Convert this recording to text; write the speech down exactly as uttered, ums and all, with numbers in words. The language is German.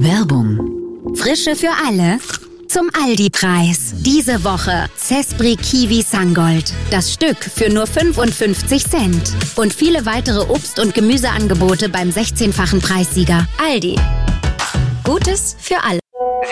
Werbung. Frische für alle zum Aldi-Preis. Diese Woche Zespri Kiwi Sangold. Das Stück für nur fünfundfünfzig Cent. Und viele weitere Obst- und Gemüseangebote beim sechzehnfachen Preissieger. Aldi. Gutes für alle.